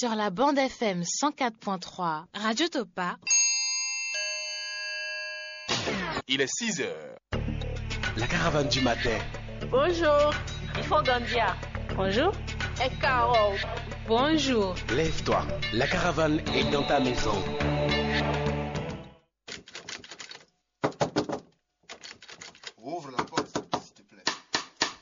sur la bande FM 104.3, Radio Topa. Il est 6 heures. La caravane du matin. Bonjour, il faut Gandia. Bonjour. Et Caro. Bonjour. Lève-toi, la caravane est dans ta maison.